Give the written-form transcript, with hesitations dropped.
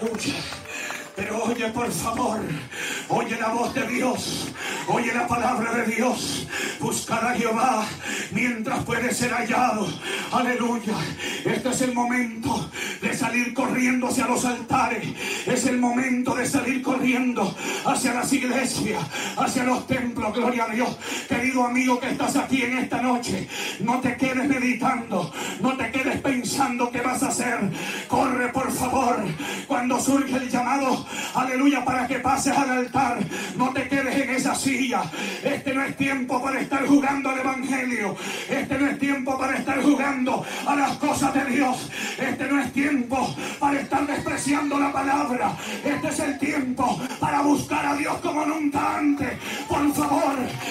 Aleluya. Pero oye, por favor, oye la voz de Dios, oye la palabra de Dios. Buscar a Jehová mientras puede ser hallado. Aleluya. Este es el momento de salir corriendo hacia los altares. Es el momento de salir corriendo hacia las iglesias, hacia los templos. Gloria a Dios. Querido amigo que estás aquí en esta noche, no te quedes meditando, no te quedes pensando qué vas a hacer. Corre, por favor, cuando surge el llamado, aleluya, para que pases al altar. No te quedes en esa silla. Este no es tiempo para estar jugando al evangelio. Este no es tiempo para estar jugando a las cosas de Dios. Este no es tiempo para estar despreciando la palabra. Este es el tiempo para buscar a Dios como nunca antes. Por favor,